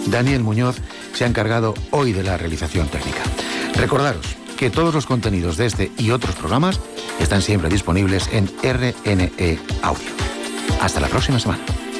Daniel Muñoz se ha encargado hoy de la realización técnica. Recordaros que todos los contenidos de este y otros programas están siempre disponibles en RNE Audio. Hasta la próxima semana.